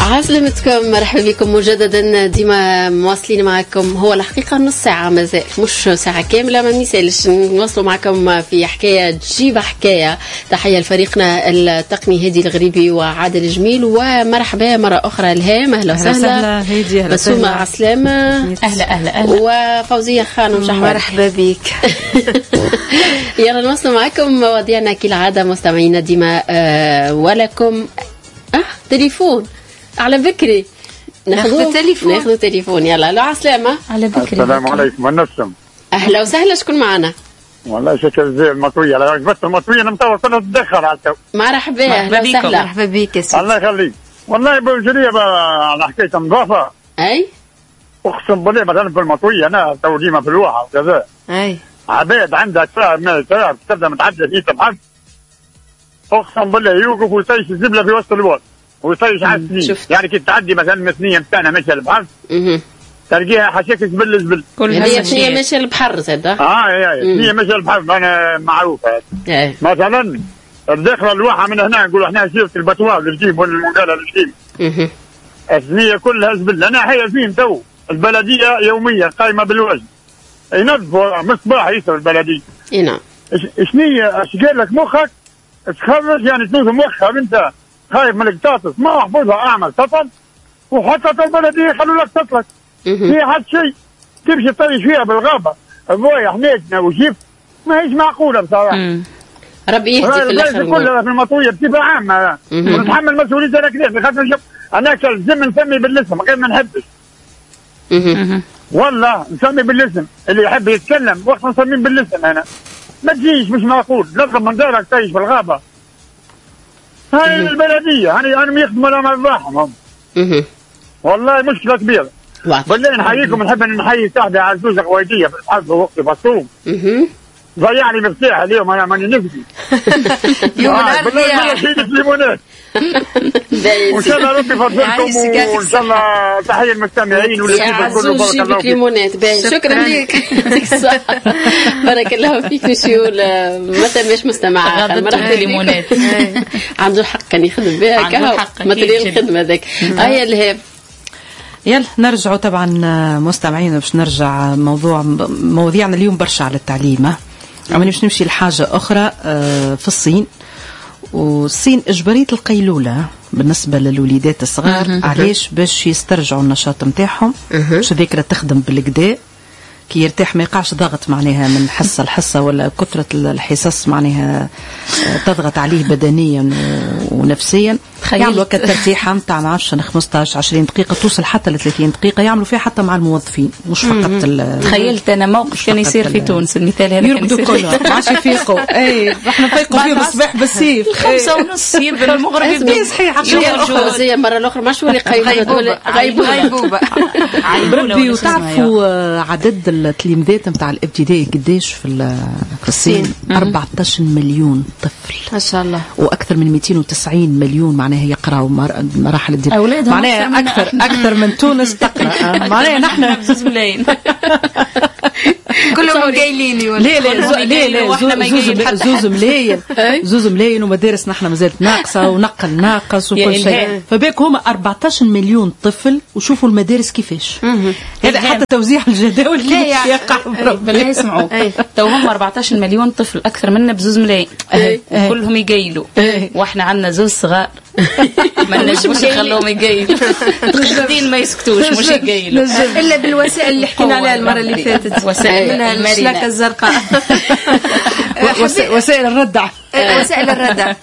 عسلامتكم، مرحبا بكم مجددا. ديما مواصلين معكم. هو الحقيقة نص ساعة مازال، مش ساعة كاملة، ما نسالش نواصلوا معكم في حكاية تجيب حكاية. تحية لفريقنا التقني هادي الغريبي وعادل جميل، ومرحبا مرة أخرى إلهام. أهلا وسهلا. هادي أهلا بسومة عسلامة. أهلا. وفوزية خان وشحوة مرحبا بك. يلا نواصلوا معكم مواضيعنا كالعادة مستمعينا ديما. ولكم تليفون على بكري. ناخذ تليفون. يلا لو عسلامة. على بكري. السلام عليكم ونسم. أهلا وسهلا. شكون معنا؟ والله شكل زي المطوية، لا بس المطوية نمتوى كلها تدخل على التو. مرحبا. أهلا وسهلا. مرحبا بك يا سيدي. الله يخليك. والله بوجرية على حكاية نظافة. أي أقسم بالله مثلا في المطوية أنا تو ديما في الواحة وكذا. أي عباد عندها ساعة تبدأ متعدى في تبحث. أقسم بالله يوقف ويسيش الزبلة في وسط الوقت ويسيش على السنين. يعني كي تعدي مثلا مثنية متاعنا ماشية البحر تلقيها حشاك زبل. هي ثنية ماشية البحر زادة. ثنية ماشية البحر أنا معروفة. مثلا الداخل الواحة من هنا نقول احنا شفت البتواه اللي تجيب والمقالة اللي تجيب. الثنية كلها زبل. أنا حي فين تو البلدية يوميا قائمة بالوزن. ينظفوا مصباح يسوي البلدية. نعم. شنية اش قال لك مخك تخرج يعني تنوز مخها انت خايف من القطاطس ما احفظها اعمل سطل وحتى البلدية خلوا لك تطلق. في حد شيء تمشي تطيش فيها بالغابة ابويا حميتنا وجيب ما هيش معقولة بصراحة. ربي يهدي في الاخر. كلها في المطوية بصفة عامة ونتحمل مسؤولية انا كذا خاطر نشوف انا كالزم نسمي بالاسم غير ما نحبش. والله نسمي بالاسم اللي يحب يتكلم وقت نسميه بالاسم. انا ما تجيش مش معقول لازم من دارك تعيش في الغابة. هاي البلدية أنا يخدموا لهم الراحم هم. والله مشكلة كبيرة. بالله نحييكم نحب نحيي صاحبي عزوزة قويدية في الحظ ووقت بصوم. ضيعني مفتاح اليوم أنا ماني نفسي. يوم الأربعاء. ليمونات. وإن شاء الله ربي يفضلكم وإن شاء الله تحية المستمعين واللي كله بارك الله فيك. ليمونات باين. شكرا لك. بارك الله فيك. نشيول ما تماش مستمع مرحبا ليمونات. عنده الحق كان يخدم بها كها ماتريال الخدمة ذاك. هيا الهاب. يلا نرجعوا طبعا مستمعين باش نرجع مواضيعنا اليوم برشا على التعليم. باش نمشي لحاجة أخرى في الصين. والصين إجبارية القيلولة بالنسبة للوليدات الصغار. علاش؟ باش يسترجعوا النشاط متاعهم. باش ذاكرة تخدم بالكدا كي يرتاح ما يقعش ضغط معناها من حصة لحصة ولا كثرة الحصص معناها تضغط عليه بدنيا ونفسيا. يعملوا كالترتيحة متاع ما عرفش 15-20 دقيقة توصل حتى ل 30 دقيقة يعملوا فيها حتى مع الموظفين مش فقط. تخيلت أنا موقف كان يصير في تونس المثال هذا يرقدوا كلهم ما عادش يفيقوا. اي احنا نفيقوا فيه بالصباح بالسيف 5:30 يبدا المغرب يبدا صحيح. زي المرة الأخرى مش ولي غيبوبة. بربي. وتعرفوا عدد التلاميذات نتاع الابتدائي قداش في الصين؟ 14 مليون طفل ما شاء الله. واكثر من 290 مليون معناها يقراوا مراحل الدراسة. معناها اكثر من تونس تقرا. معناها نحن كلهم قايليني لا زوز ملايين ومدارس نحن مازالت ناقصه ونقل ناقص وكل شيء. فباك هما 14 مليون طفل وشوفوا المدارس كيفاش. هذا حتى توزيع الجداول كيف يقع. بالله اسمعوا تو هم 14 مليون طفل اكثر منا بزوز ملايين كلهم يقيلوا واحنا عندنا زوز صغار ما نجمش نخلوهم يقيلوا. القاعدين ما يسكتوش مش يقيلوا الا بالوسائل اللي حكينا عليها المره اللي فاتت. وسائل المشلكه الزرقاء. وسائل الردع. وسائل الردع.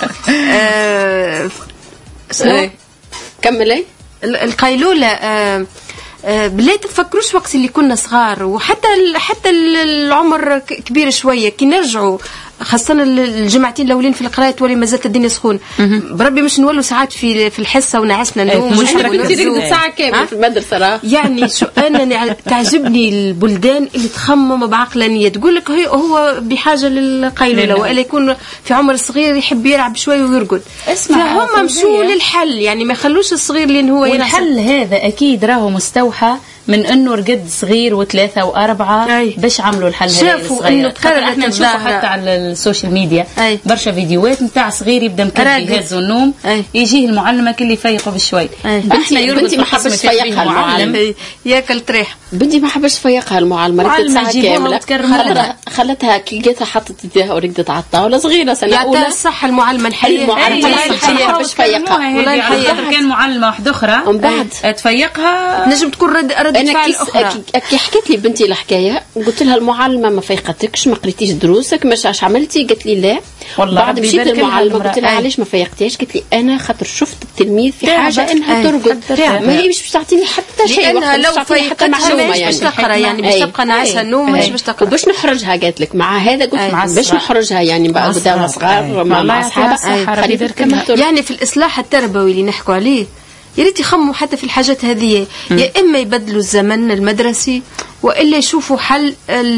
كملي. القيلولة بلا تفكروش وقت اللي كنا صغار وحتى العمر كبير شوية كي نرجعوا خاصة الجمعتين الأولين في القراءة تولي مازالت الدنيا سخون. بربي مش نولوا ساعات في الحصة ونعسنا نوم. مش كنتي ساعة كاملة في المدرسة راه. يعني شو أنا تعجبني البلدان اللي تخمم بعقلانية تقول لك هو بحاجة للقيلولة وإلا يكون في عمر صغير يحب يلعب شوي ويرقد. فهم مشوا للحل يعني ما يخلوش الصغير لأن هو والحل هذا أكيد راهو مستوحى من انه رقد صغير وثلاثه واربعه باش عملوا الحل هذا شافوا انه تقرر احنا نشوفوا حتى على السوشيال ميديا برشا فيديوهات نتاع صغير يبدا مكبي هازو النوم يجيه المعلمه كل يفيقوا بشوي. بنتي ما حبش تفيقها المعلم ياكل طريح. بنتي ما حبش تفيقها المعلمه ركضت ساعه كامله خلتها كي لقيتها حطت يديها ورقدت على الطاوله صغيره سنه اولى صح المعلمه الحيه ما حبش تفيقها والله الحيه كان معلمه واحده اخرى ومن بعد تفيقها نجم تكون ردة فعل اخرى. كي حكيت لي بنتي الحكايه قلت لها المعلمه ما فيقتكش ما قريتيش دروسك مش عملتي؟ قالت لي لا. والله بعد مشيت للمعلمه قلت لها علاش ما فيقتيش؟ قالت لي انا خاطر شفت التلميذ في حاجه انها ترقد ما هي مش تعطيني حتى شيء لانها لو فيقتها مش باش تقرا يعني باش تبقى ناعسه النوم مش باش تقرا وباش نحرجها قالت لك مع هذا قلت باش نحرجها يعني بقى قدام صغار مع اصحابها يعني في الاصلاح التربوي اللي نحكوا عليه يا ريت يخموا حتى في الحاجات هذه يا اما يبدلوا الزمن المدرسي والا يشوفوا حل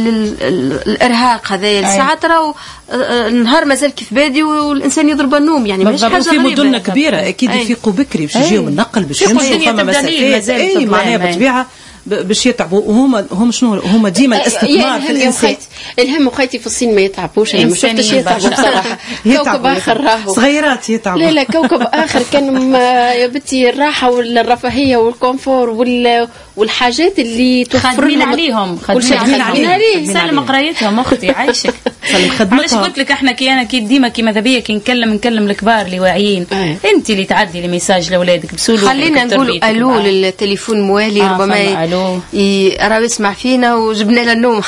الارهاق هذايا ساعات راهو النهار مازال كيف بادي والانسان يضرب النوم يعني مش حاجه في مدن كبيره اكيد يفيقوا بكري باش يجيهم النقل باش يمشوا فما مسافات اي معناها بالطبيعه باش يتعبوا وهم شنو هما ديما الاستثمار في الانسان. الهم وخيتي في الصين ما يتعبوش انا ما شفتش يتعبوا بصراحه. كوكب اخر راهو صغيرات يتعبوا لا كوكب اخر كان يا بنتي الراحه والرفاهيه والكونفور والحاجات اللي توفر لهم عليهم خدمين عليه سلم قرايتهم اختي عايشك علاش قلت لك احنا كي ديما كي ماذا بيا كي نكلم الكبار اللي واعيين انت اللي تعدي الميساج لاولادك بسولو. خلينا نقولوا الو للتليفون موالي ربما راه يسمع فينا وجبنا له النوم.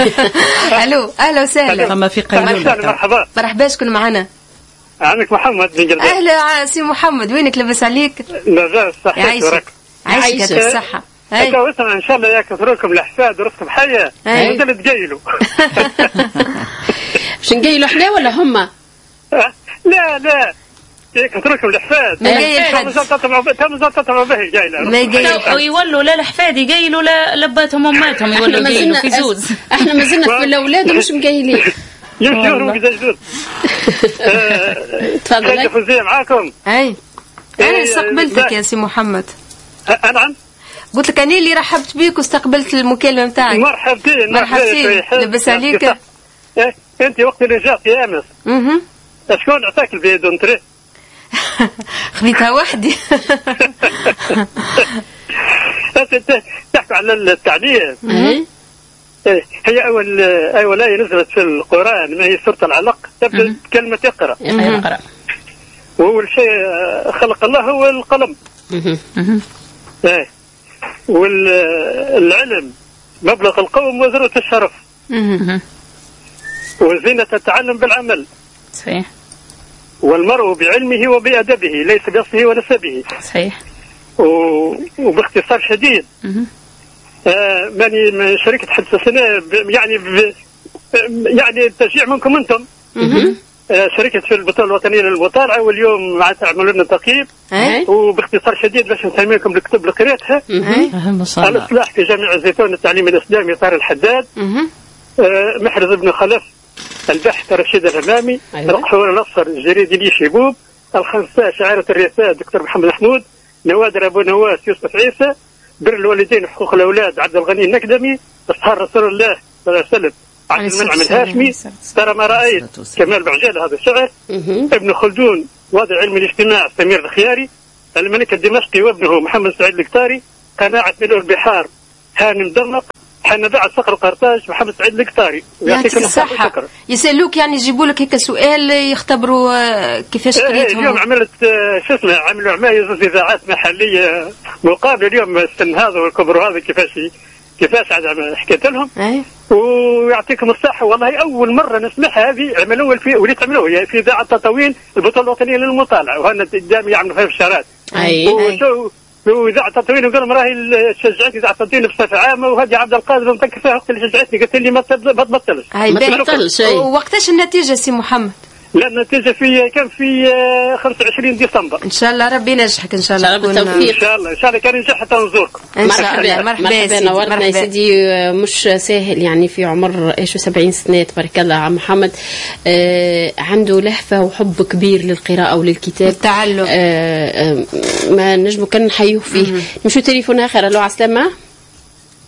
الو اهلا وسهلا. فما في قيلولة. مرحبا شكون معنا؟ عندك محمد بن جلباب. اهلا سي محمد وينك لاباس عليك؟ لاباس صحتك عايشك بالصحه. هكا وصلنا ان شاء الله يكثروا لكم الاحفاد ورزقكم حيه وانتم تقيلوا. باش نقيلوا احنا ولا هما؟ لا يكثروا لكم الاحفاد. ما قايل حد. تم تطلعوا به قايله. ويولوا لا الاحفاد يقيلوا لا لباتهم اماتهم يولوا يقيلوا في زوز. احنا ما زلنا في الاولاد ومش مقيلين. يمشوا بزيدون. تفضل. فوزيه معاكم. انا استقبلتك يا سي محمد. نعم. قلت لك انا اللي رحبت بيك واستقبلت المكالمه نتاعك. مرحبتين لبس عليك. انت وقت اللي جات يا امس شكون عطاك البيدونتري؟ خذيتها وحدي. تحكوا على التعليم. هي اول ايه نزلت في القران ما هي سوره العلق تبدا بكلمه اقرا. واول شيء خلق الله هو القلم. والعلم مبلغ القوم وذروة الشرف. وزينة التعلم بالعمل. صحيح. والمرء بعلمه وبأدبه ليس بأصله ونسبه. صحيح. وباختصار شديد ماني من شركة حدث سنة يعني التشجيع منكم أنتم. شركة في البطولة الوطنية للمطالعة واليوم مع تعملوا لنا تقييم وباختصار شديد باش نسميكم الكتب اللي قريتها. الإصلاح في جامع الزيتون التعليم الإسلامي طار الحداد. محرز بن خلف البحث رشيد الأمامي. القحور الأصفر الجريدي لي شيبوب. الخنساء شاعرة الرياسات دكتور محمد محمود. نوادر أبو نواس يوسف عيسى. بر الوالدين حقوق الأولاد عبد الغني النكدمي. إصهار رسول الله صلى الله عليه وسلم عبد المنعم الهاشمي. ترى ما رأيت كمال بعجال هذا الشعر. ابن خلدون وضع علم الاجتماع سمير الخياري. الملك الدمشقي وابنه محمد سعيد القطاري. قناعة ملء البحار هاني مدمق. حنا بعد صقر القرطاج محمد سعيد القطاري. يعطيك الصحة. يسألوك يعني يجيبوا لك هيك سؤال يختبروا كيفاش قريتهم. اليوم عملت عملوا عمايز إذاعات محلية مقابل اليوم السن هذا والكبر هذا كيفاش عاد حكيت لهم. ويعطيكم الصحة والله أول مرة نسمعها هذه عملوها وليت عملوها في إذاعة تطاوين البطولة الوطنية للمطالعة وهنا قدامي يعملوا فيها في الشارات. وإذاعة تطوين وقال راهي شجعتني إذاعة تطوين بصفة عامة وهذه عبد القادر متذكر فيها وقت اللي شجعتني قالت لي ما تبطلش. ما تبطلش. وقتاش النتيجة سي محمد؟ لا النتيجة كان في 25 ديسمبر. إن شاء الله ربي ينجحك إن شاء الله. بالتوفيق. إن شاء الله كان ينجح حتى نزوركم. مرحبا نورتنا يا سيدي. مش سهل يعني في عمر 70 سنة تبارك الله عم محمد. عنده لهفة وحب كبير للقراءة وللكتاب التعلم. ما نجمو كان نحيوه فيه. نمشوا تليفون آخر. ألو عسلامة.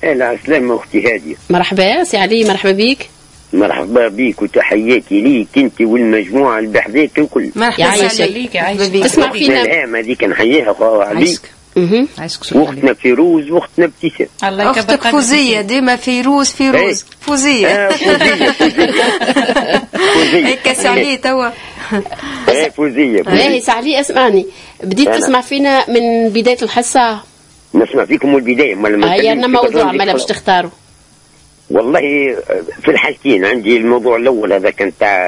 لا سلامة أختي هادية. مرحبا سي علي، مرحبا بيك. مرحبا بيك وتحياتي ليك انت والمجموعة اللي بحذاك الكل. مرحبا عليك يا تسمع فينا الهام هذيك نحييها عليك. واختنا فيروز واختنا ابتسام. الله يكبر اختك فوزية ديما فوزية فوزية هيك سعلي توا فوزية باهي سعلي اسمعني، بديت تسمع فينا من بداية الحصة؟ نسمع فيكم من البداية. هيا لنا موضوع مالا باش تختاروا. والله في الحالتين عندي الموضوع الأول هذا كان تاع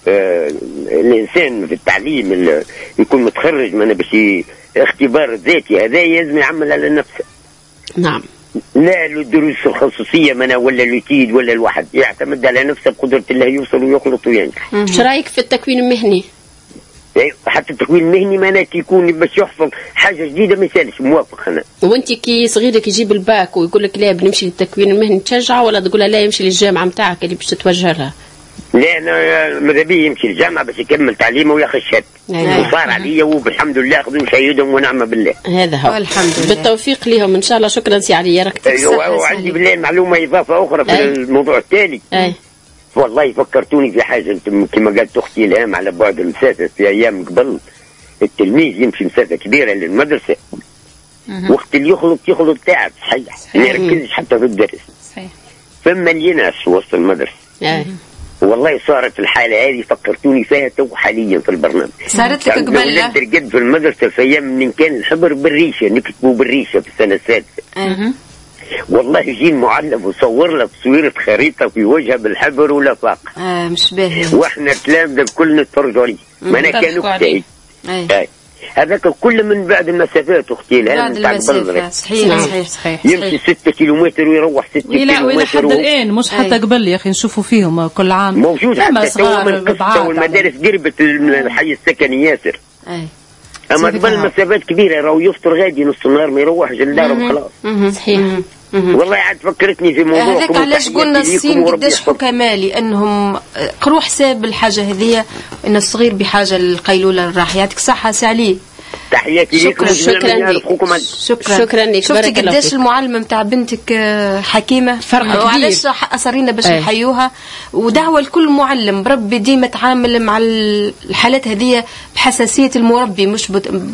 الإنسان في التعليم يكون متخرج من باش اختبار ذاتي هذا لازم يعمل على نفسه. نعم. لا الدروس الخصوصية منا ولا الوتيد ولا الواحد يعتمد على نفسه بقدرة الله يوصل ويخلط وينجح. ايش رايك في التكوين المهني؟ حتى التكوين المهني معناه يكون باش يحفظ حاجة جديدة ما يسالش موافق أنا. وانت كي صغيرك يجيب الباك ويقول لك لا بنمشي للتكوين المهني تشجعه ولا تقول لا يمشي للجامعة نتاعك اللي باش تتوجه لها؟ لا انا ماذا بيه يمشي الجامعه باش يكمل تعليمه وياخذ شهاده وصار عليا وبالحمد لله خذوا شهيدهم ونعم بالله. هذا هو الحمد لله بالتوفيق لهم ان شاء الله. شكرا سي علي راك وعندي بالله معلومه اضافه اخرى في الموضوع التالي. والله فكرتوني في حاجه انتم كما قالت اختي الهام على بعد المسافه في ايام قبل التلميذ يمشي مسافه كبيره للمدرسه وقت اللي يخلط تعب صحيح ما يركزش حتى في الدرس صحيح. فما اللي ناس وسط المدرسه والله صارت الحالة هذه فكرتوني فيها تو حاليا في البرنامج. صارت لك قبل لا ترقد في المدرسة في أيام من كان الحبر بالريشة نكتبوا بالريشة في السنة السادسة. والله يجي المعلم وصور لك تصويرة خريطة في وجهها بالحبر ولا فاق. مش باهي. واحنا تلامذة كلنا نتفرجوا عليه. ما أنا كانوا كتاي. هذاك كل من بعد المسافات اختي الهام بعد المسافات صحيح يمشي 6 كيلومتر ويروح 6 كيلومتر وإلى حد الآن مش حتى قبل يا أخي نشوفوا فيهم كل عام موجود حتى صغار والمدارس قربت الحي السكني ياسر. أما قبل مسافات كبيرة راهو يفطر غادي نص النهار ما يروحش لدارهم خلاص. صحيح. والله عاد فكرتني في موضوع هذاك علاش قلنا الصين قداش حكمالي انهم قروا حساب الحاجه هذه ان الصغير بحاجه للقيلوله الراحه. يعطيك الصحه سي علي. تحياتي لكم. شكرا لك. شفتي قداش المعلمه نتاع بنتك حكيمه وعلاش اصرينا باش نحيوها ودعوه لكل معلم بربي ديما تعامل مع الحالات هذه بحساسيه المربي مش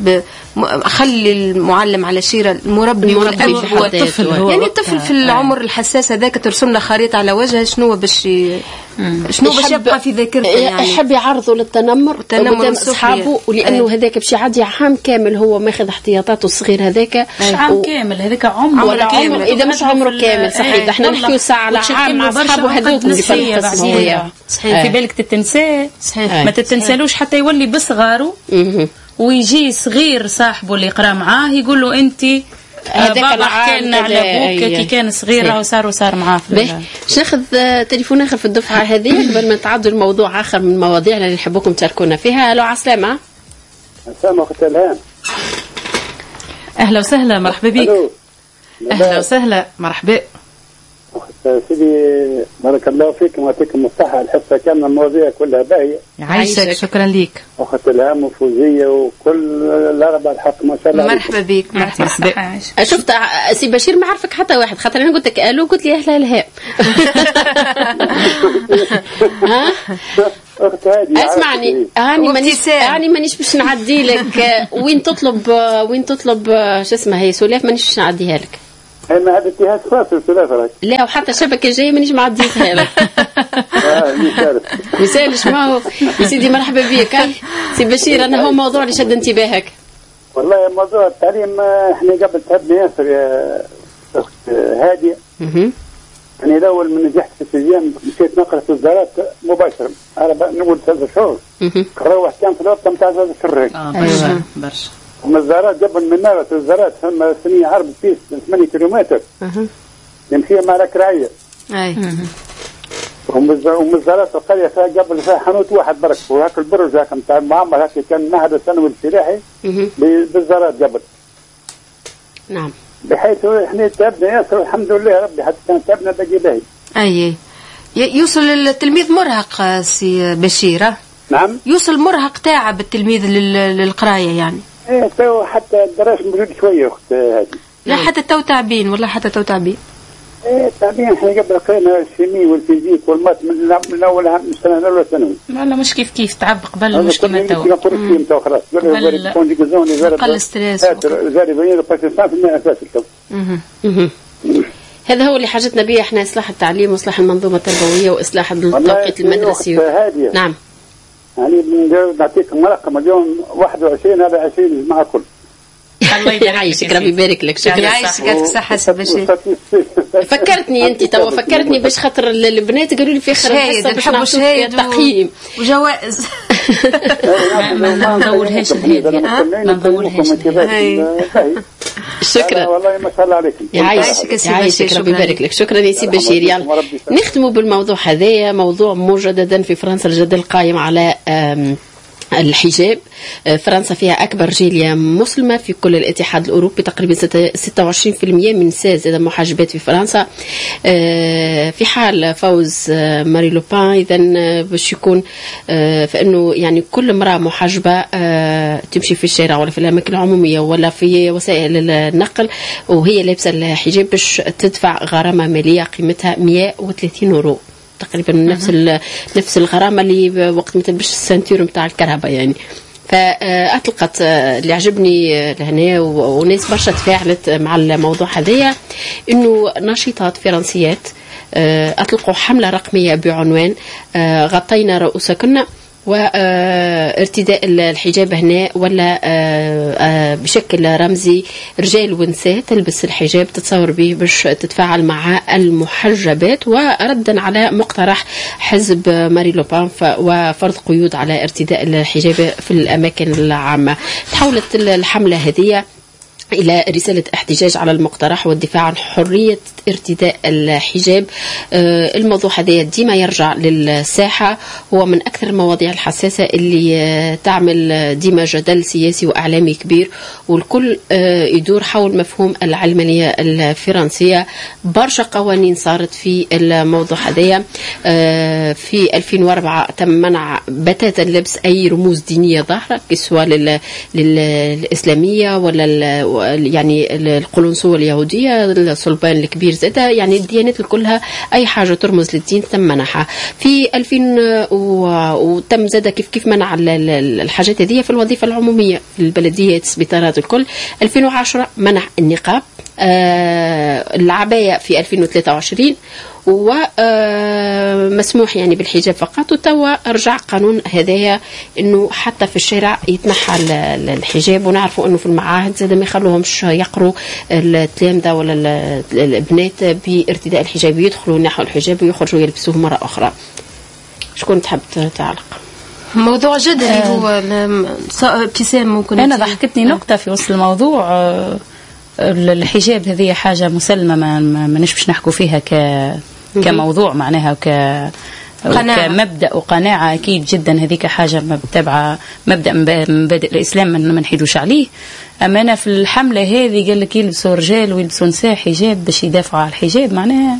خلي المعلم على شيره المربي هو الطفل يعني الطفل في العمر الحساس هذاك ترسم له خريطه على وجهه شنو باش يبقى في ذاكرته يعني يحب يعرضه للتنمر قدام اصحابه ولانه هذاك باش يعدي عام كامل هو ماخذ احتياطاته الصغير هذاك عام كامل هذاك عمره كامل اذا مش عمره كامل صحيح. احنا نحكيو ساعه على عام مع اصحابه هذوك اللي صحيح. في بالك تتنساه ما تتنسالوش حتى يولي بصغاره ويجي صغير صاحبه اللي يقرا معاه يقول له انت بابا حكى لنا على ابوك كي كان صغير راهو صار معاه. باش ناخذ تليفون اخر في الدفعه هذه قبل ما نتعدوا الموضوع اخر من مواضيعنا اللي نحبوكم تشاركونا فيها. الو عسلامه. عسلامه اخت الهام. اهلا وسهلا مرحبا بك. اهلا وسهلا مرحبا اخت سيدي بارك الله فيكم ويعطيكم الصحه. الحصه كامله المواضيع كلها باهيه. يعيشك. شكرا ليك اخت الهام وفوزيه وكل الاربعه الحق ما شاء الله. مرحبا بك. مرحبا. شفت سي بشير ما عرفك حتى واحد خاطر انا قلت لك الو قلت لي اهلا الهام. ها اخت هادي اسمعني هاني مانيش باش نعدي لك وين تطلب شو اسمها هي سلاف مانيش باش نعديها لك. اما هذا اتهاز فاصل سلافه لا وحتى الشبكه الجايه مانيش معديتها لك. مثالش ما هو يا سيدي. مرحبا بك سي بشير. انا هو موضوع اللي شد انتباهك. والله موضوع التعليم احنا قبل تعبنا ياسر يا اخت هاديه. يعني الاول من نجحت في السجن مشيت نقرا في الوزارات مباشره على نقول 3 شهور نروح كان في الوقت نتاع 3 شهور هيك. ايوه برشا. ومزارات قبل من نارة الزارات ثم سنية عرض فيس 8 كيلومتر يمشي مع الكراعية. ومزارات القرية فيها قبل فيها حانوت واحد برك وهاك البرج هاك نتاع المعمر هاك كان معهد الثانوي الفلاحي بالزارات قبل. نعم. بحيث احنا تعبنا ياسر الحمد لله ربي حتى كان تعبنا باقي باهي. اي يوصل التلميذ مرهق سي بشيرة. نعم. يوصل مرهق تعب التلميذ للقراية يعني. ايه تو حتى الدراسة موجود شوية اخت هذه. لا حتى تو تعبين والله حتى تو تعبين. التعليم احنا قبل قرينا الشيمي والفيزيك والمات من اول عام من السنه الاولى ثانوي. لا مش كيف تعب قبل مش كيما تو. نقول تو خلاص. قل ستريس. هذا هو اللي حاجتنا به احنا، اصلاح التعليم واصلاح المنظومه التربويه واصلاح التوقيت المدرسي. نعم. يعني نعطيكم رقم اليوم 21 هذا 20 مع كل. الله يعيشك ربي يبارك لك. شكرا. يعيشك الف صحه سبشي. فكرتني انت تو، فكرتني باش خاطر البنات قالوا لي في خير الحصه باش نعطيك تقييم وجوائز. ما نضولهاش هذه، ما نضولهاش. شكرا والله ما شاء الله عليكم. يعيشك ربي يبارك لك. شكرا يا سي بشير. يلا نختموا بالموضوع هذايا، موضوع مجددا في فرنسا الجدل قائم على الحجاب. فرنسا فيها أكبر جالية مسلمة في كل الاتحاد الأوروبي، تقريبا 26% من النساء زاد محجبات في فرنسا. في حال فوز ماري لوبان إذا باش يكون فإنه يعني كل امرأة محجبة تمشي في الشارع ولا في الأماكن العمومية ولا في وسائل النقل وهي لابسة الحجاب باش تدفع غرامة مالية قيمتها 130 يورو، تقريبا نفس الغرامه اللي وقت ما تلبش السنتور نتاع الكهرباء يعني. فاطلقت اللي عجبني لهنا وناس برشا تفاعلت مع الموضوع هذايا، انه ناشطات فرنسيات اطلقوا حمله رقميه بعنوان غطينا رؤوسكن، وارتداء الحجاب هنا ولا بشكل رمزي رجال ونساء تلبس الحجاب تتصور به باش تتفاعل مع المحجبات، وردا على مقترح حزب ماري لوبان وفرض قيود على ارتداء الحجاب في الأماكن العامة. تحولت الحملة هذه إلى رسالة احتجاج على المقترح والدفاع عن حرية ارتداء الحجاب. الموضوع هذا ديما يرجع للساحة، هو من أكثر المواضيع الحساسة اللي تعمل ديما جدل سياسي وإعلامي كبير، والكل يدور حول مفهوم العلمانية الفرنسية. برشا قوانين صارت في الموضوع هذا. في 2004 تم منع بتاتا لبس أي رموز دينية ظاهرة سواء للإسلامية ولا يعني القلنسوة اليهودية، الصلبان الكبير زادة، يعني الديانات كلها أي حاجة ترمز للدين تم منعها. في 2000 وتم زادة كيف منع الحاجات هذه في الوظيفة العمومية في البلديات السبيطارات الكل. 2010 منع النقاب، العباية في 2023 ومسموح يعني بالحجاب فقط. وتوا رجع قانون هدايا انه حتى في الشارع يتنحى الحجاب، ونعرفوا انه في المعاهد زاد ما يخلوهمش يقروا التلامذة ولا البنات بارتداء الحجاب، يدخلوا ينحوا الحجاب ويخرجوا يلبسوه مرة أخرى. شكون تحب تعلق؟ موضوع جدلي هو ابتسام ممكن. أنا ضحكتني نقطة في وسط الموضوع. الحجاب هذه حاجة مسلمة ما نش نحكوا فيها كموضوع معناها كمبدأ وقناعة أكيد جدا. هذيك حاجة متبعة مبدأ من مبادئ الإسلام ما نحيدوش عليه. أما أنا في الحملة هذه قال لك يلبسوا رجال ويلبسوا نساء حجاب باش يدافعوا على الحجاب، معناها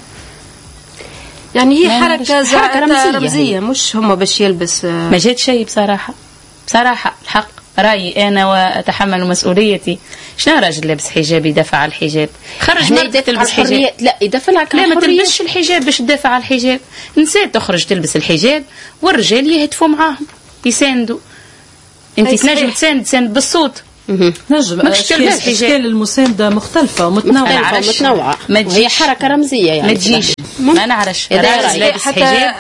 يعني هي حركة رمزية مش هم باش يلبس. ما جات شيء بصراحة الحق رأيي أنا وأتحمل مسؤوليتي. شنو راجل لابس حجاب يدافع على الحجاب؟ خرج مرة تلبس حجاب، لا يدافع على لا ما تلبسش الحجاب باش تدافع على الحجاب. نساء تخرج تلبس الحجاب والرجال يهتفوا معاهم يساندوا. انت تنجم تساند بالصوت، نجم اشكال المسانده مختلفه ومتنوعه وهي حركه رمزيه يعني ما تجيش ما نعرفش لابس حجاب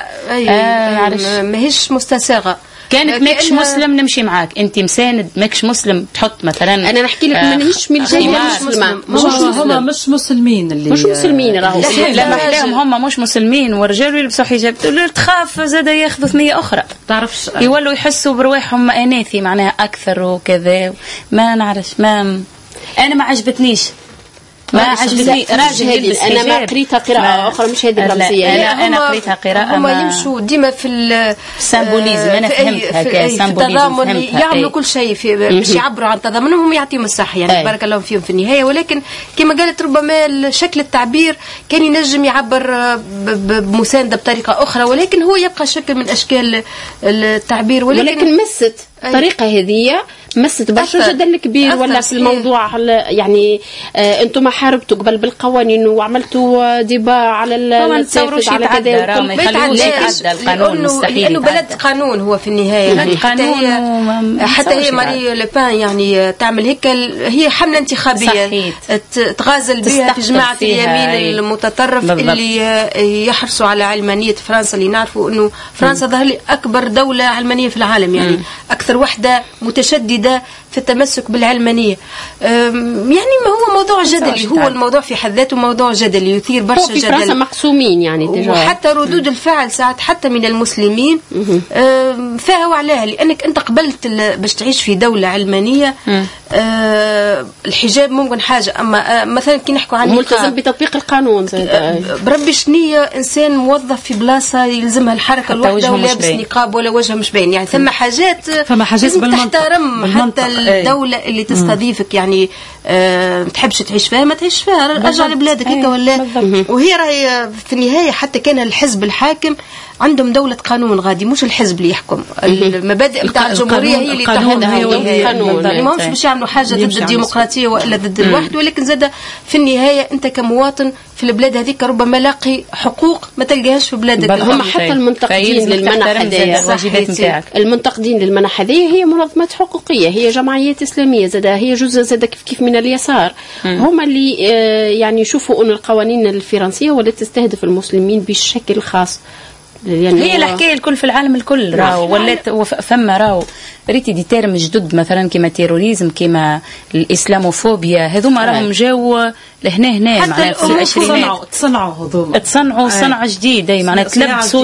ماهيش مستساغه. كانت ماكش مسلم نمشي معاك، انت مساند ماكش مسلم تحط مثلا. انا نحكي لك مانيش من الجايه مسلمه، هما مش مسلمين اللي مش مسلمين راهو لما حلاهم هم مش مسلمين والرجال يلبسوا حجاب تخاف زاد ياخذوا ثنيه اخرى تعرفش يولوا يحسوا برواحهم اناثي معناها اكثر وكذا. ما نعرفش انا ما عجبتنيش ما عجبني راجل يلبس حجاب. انا ما قريتها قراءه اخرى مش هذه الرمزيه. انا قريتها قراءه هم يمشوا ديما في السامبوليزم. انا فهمتها كسامبوليزم، يعملوا كل شيء باش يعبروا عن تضامنهم يعطيهم الصح يعني بارك الله فيهم في النهايه. ولكن كما قالت ربما شكل التعبير كان ينجم يعبر بمسانده بطريقه اخرى، ولكن هو يبقى شكل من اشكال التعبير. ولكن مست الطريقه هذه مست برشا جدل كبير ولا في الموضوع. يعني انتم حاربتوا قبل بالقوانين وعملتوا ديبا على التنفيذ على كذا، ما يخلوش يتعدى القانون، مستحيل لانه بلد قانون هو في النهايه. يعني حتى هي ماري لوبان يعني تعمل هيك، هي حمله انتخابيه تغازل بها في جماعه اليمين المتطرف اللي يحرصوا على علمانيه فرنسا، اللي نعرفوا انه فرنسا ظهر لي اكبر دوله علمانيه في العالم، يعني اكثر وحده متشدده في التمسك بالعلمانيه. يعني ما هو موضوع جدلي، هو الموضوع في حد ذاته موضوع جدلي يثير برشا جدل. في فرنسا مقسومين يعني وحتى ردود الفعل ساعات حتى من المسلمين فيها وعليها، لانك انت قبلت باش تعيش في دوله علمانيه. الحجاب ممكن حاجه، اما مثلا كي نحكوا عن ملتزم بتطبيق القانون بربي شنية انسان موظف في بلاصه يلزمها الحركه الوحده ولابس نقاب ولا وجهه مش باين، يعني ثم حاجات لازم تحترم حتى الدوله اللي تستضيفك. يعني تحبش تعيش فيها ما تعيش فيها، ارجع لبلادك هيك ولا. وهي راهي في النهايه حتى كان الحزب الحاكم عندهم دولة قانون غادي، مش الحزب اللي يحكم. المبادئ بتاع الجمهورية هي اللي تحددها القانون، ما همش باش يعملوا حاجة ضد الديمقراطية وإلا ضد الواحد، ولكن زاد في النهاية أنت كمواطن في البلاد هذيك ربما لاقي حقوق ما تلقاهاش في بلادك. هم حتى المنتقدين للمنح هذه، المنتقدين للمنح هذه هي منظمات حقوقية، هي جمعيات إسلامية، زاد هي جزء زاد كيف من اليسار. هم اللي يعني يشوفوا أن القوانين الفرنسية ولا تستهدف المسلمين بشكل خاص. يعني هي الحكايه الكل في العالم الكل راهو ولات فما راهو ريتي دي تيرم جدد مثلا كيما تيروريزم كيما الاسلاموفوبيا، هذوما راهم جاو لهنا معناتها في العشرينات تصنعوا صنعه جديده، معناتها تلبسوا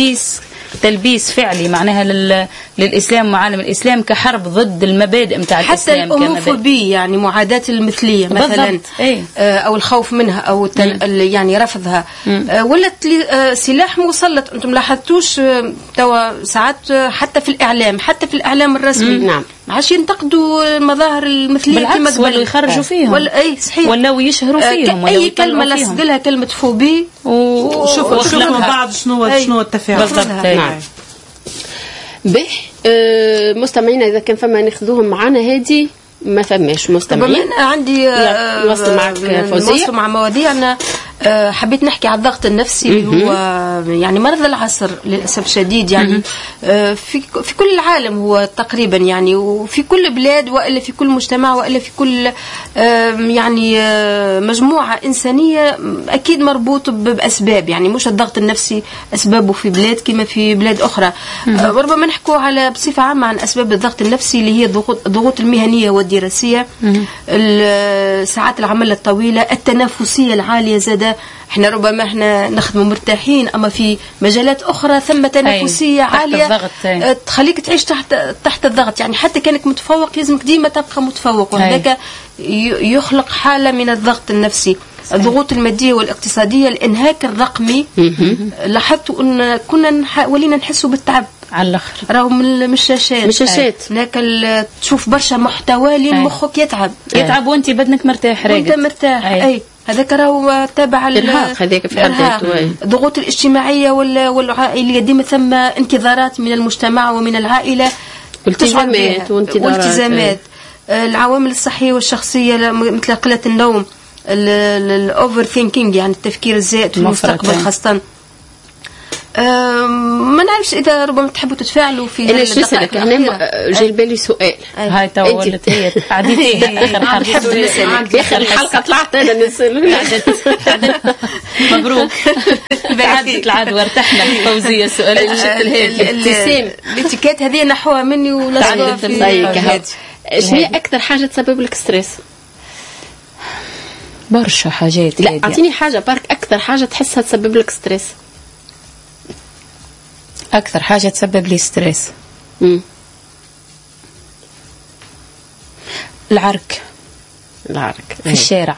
تلبيس فعلي معناها للإسلام وعالم الإسلام كحرب ضد المبادئ متاع الإسلام. حتى الأوموفوبيا يعني معاداة المثلية مثلا أو الخوف منها أو يعني رفضها ولت سلاح مسلط. أنتم لاحظتوش توا ساعات حتى في الإعلام الرسمي نعم ما عادش ينتقدوا المظاهر المثلية بالعكس ولا يخرجوا فيهم ولا صحيح ولا يشهروا فيهم أي كلمة لصق لها كلمة فوبي وشوفوا من بعض شنو التفاعل. نعم. به مستمعينا إذا كان فما ناخذوهم معنا هذه ما فماش مستمعين. أنا عندي نواصل معك فوزية، نواصل مع مواضيعنا. حبيت نحكي على الضغط النفسي اللي هو يعني مرض العصر للأسف الشديد، يعني في كل العالم هو تقريبا، يعني وفي كل بلاد وإلا في كل مجتمع وإلا في كل يعني مجموعة إنسانية أكيد مربوط بأسباب. يعني مش الضغط النفسي أسبابه في بلاد كما في بلاد أخرى. ربما نحكوا على بصفة عامة عن أسباب الضغط النفسي اللي هي الضغوط المهنية والدراسية، ساعات العمل الطويلة، التنافسية العالية. زاد احنا ربما احنا نخدموا مرتاحين، اما في مجالات اخرى ثم تنافسيه عاليه تخليك تعيش تحت الضغط. يعني حتى كانك متفوق لازمك ديما تبقى متفوق، وهذاك يخلق حاله من الضغط النفسي. الضغوط الماديه والاقتصاديه، الانهاك الرقمي. لاحظت ان كنا ولينا نحسوا بالتعب على الاخر راهو من الشاشات ناكل تشوف برشا محتوى لين مخك يتعب وانت بدنك مرتاح راقد وانت مرتاح. هذاك راهو تابع الارهاق هذاك في حد ذاته. الضغوط الاجتماعيه والعائليه، ديما ثم انتظارات من المجتمع ومن العائله، والتزامات. العوامل الصحيه والشخصيه مثل قله النوم، الاوفر ثينكينج يعني التفكير الزائد في المستقبل خاصه. ما نعرفش اذا ربما تحبوا تتفاعلوا في انا شو نسالك هنا جاي بالي سؤال. هاي تولت هي عديتي اخر الحلقه طلعت انا نسال مبروك بعدت العدوى ارتحنا. فوزيه سؤال الابتسام الاتيكيت هذه نحوها مني ونصفها في شنو هي اكثر حاجه تسبب لك ستريس؟ برشا حاجات. لا اعطيني حاجه برك اكثر حاجه تحسها تسبب لك ستريس. أكثر حاجة تسبب لي ستريس العرك في الشارع.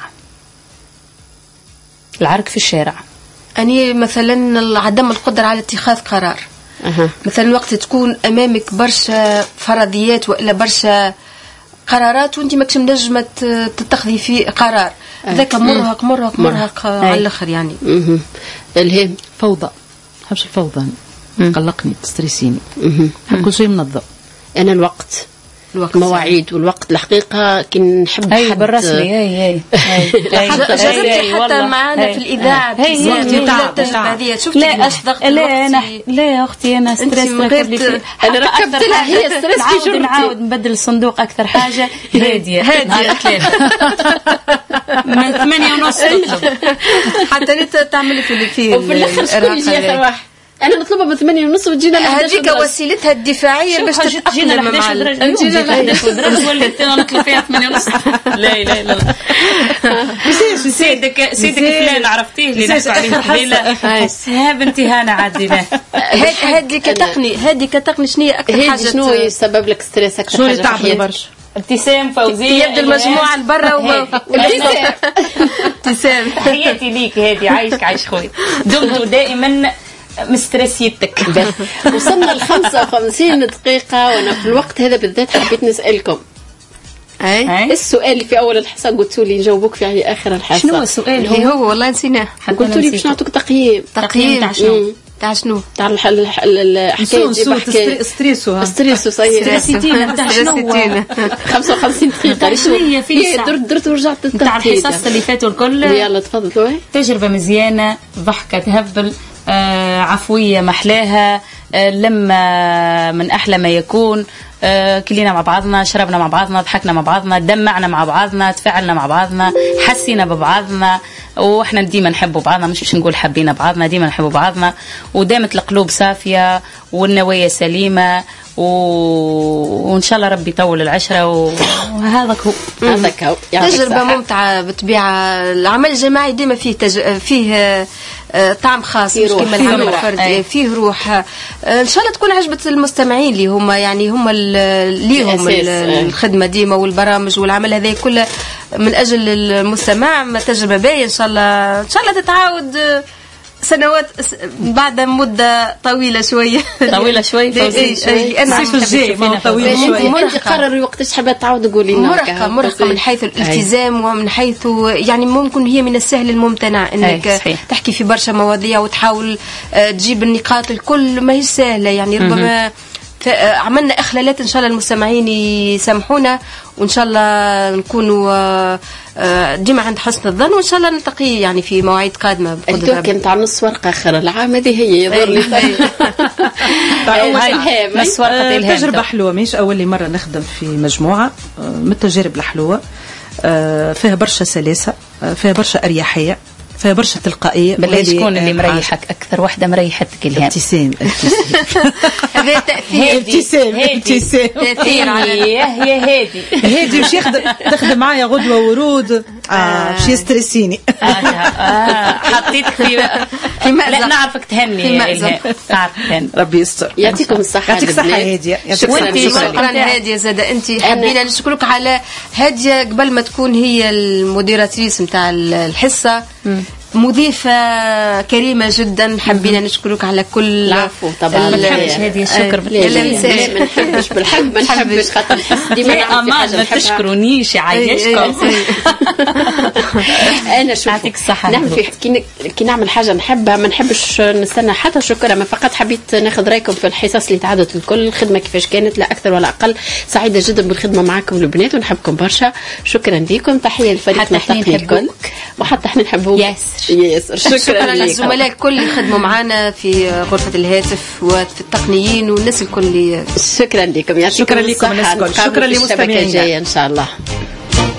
العرك في الشارع أني مثلا عدم القدرة على اتخاذ قرار. مثلا وقت تكون أمامك برشا فرضيات وإلا برشا قرارات وانت ماكش منجمة تتخذي فيه قرار، ذاك مرهق على الآخر. يعني الهم فوضى، حبش الفوضى قلقني تستريسيني، حب كل شيء منظم. انا الوقت مواعيد والوقت الحقيقه كي نحب حد بالرسمي حتى معنا في الاذاعه هذه شفت لا اشضغط لا يا اختي انا ستريس انا ركبت لها هي ستريس في جرتي نعاود نبدل الصندوق اكثر حاجه هاديه من 8:30 حتى انت تعمل في وفي الاخر شكون يجي اخر واحد انا نطلبها ب 8:30 وتجينا هذيك وسيلتها الدفاعيه باش تجينا ل 11 درجه درجه وليت نطلب فيها 8:30 لا سيدك فلان عرفتيه اللي نحكوا عليه لا يا بنتي هانا عديناه هذه كتقني شنو هي اكثر حاجه شنو يسبب لك ستريس اكثر حاجه تعبني برشا ابتسام فوزيه يبدو المجموعه لبرا ابتسام تحياتي ليك هذه عايشك عايش خويا دمتوا دائما مسترسيتك. وصلنا ل 55 دقيقة وأنا في الوقت هذا بالذات حبيت نسألكم السؤال اللي في أول الحصة قلتوا لي نجاوبوك في آخر الحصة. شنو السؤال؟ هو والله نسيناه. قلتوا لي باش نعطوك تقييم تاع شنو؟ تاع شنو؟ تاع الحكاية دي ستريسو صحيح. ستريسيتينا تاع شنو؟ 55 دقيقة. شنو هي في درت ورجعت تاع الحصص اللي فاتوا الكل. يلا تفضلوا. تجربة مزيانة، ضحكة تهبل، عفوية محلاها، لما من أحلى ما يكون، كلينا مع بعضنا، شربنا مع بعضنا، ضحكنا مع بعضنا، دمعنا مع بعضنا، تفاعلنا مع بعضنا، حسينا ببعضنا، وإحنا ديما نحبوا بعضنا، مش نقول حبينا بعضنا، ديما نحبوا بعضنا، ودامت القلوب صافية والنوايا سليمة، وإن شاء الله ربي يطول العشرة، وهذاك هو. تجربة ممتعة بالطبيعة. العمل الجماعي ديما فيه طعم خاص مش كما العمل الفردي، فيه روح. ان شاء الله تكون عجبت المستمعين اللي هما يعني هما ليهم الخدمه ديما والبرامج والعمل هذا كله من اجل المستمع. تجربه باهيه ان شاء الله تتعاود سنوات بعد مدة طويلة شوية فوزي. أنا الصيف الجاي ما طويل شوية. أنت قرري وقتاش حابة تعاود تقولي لنا. مرهقة من حيث الالتزام ومن حيث يعني ممكن هي من السهل الممتنع إنك تحكي في برشا مواضيع وتحاول تجيب النقاط الكل، ما هي سهلة يعني. ربما عملنا إخلالات إن شاء الله المستمعين يسامحونا، وإن شاء الله نكونوا ديما عند حسن الظن، وإن شاء الله نلتقي يعني في مواعيد قادمة. الدور كنت على نص ورقة آخر العام هذه هي يظهر لي نص ورقة إلهام. تجربة حلوة، مش أول مرة نخدم في مجموعة من التجارب الحلوة، فيها برشا سلاسة، فيها برشا أريحية، فيها برشا تلقائية. بالله شكون اللي مريحك أكثر واحدة مريحتك إلهام؟ ابتسام. هذا تأثير. تأثير على هي هادي مش تخدم معايا غدوة ورود باش يسترسيني. حطيتك في لا نعرفك تهني يا إلهام. ربي يستر. يعطيكم الصحة. يعطيك الصحة هادية. شكرا هادية. زاد أنت حبينا نشكرك على هادية قبل ما تكون هي المديراتريس نتاع الحصة، مضيفة كريمة جدا. حبينا نشكرك على كل العفو. طبعا هذه الشكر ما نحبش بالحب، ما نحبش خاطر نحس ديما ما تشكرونيش يعيشكم. انا شوف يعطيك الصحة. نعمل كي نعمل حاجة نحبها ما نحبش نستنى حتى شكرا، ما فقط حبيت ناخذ رايكم في الحصص اللي تعدت الكل، الخدمة كيفاش كانت، لا أكثر ولا أقل. سعيدة جدا بالخدمة معكم البنات ونحبكم برشا. شكرا لكم. تحية لفريقنا التقني الكل، وحتى احنا نحبوك. ياسر. شكرا للزملاء الكل اللي خدموا معنا في غرفة الهاتف وفي التقنيين والناس الكل. شكرا لكم. شكرا لكم الناس الكل. شكرا للمستمعين. الجاية إن شاء الله.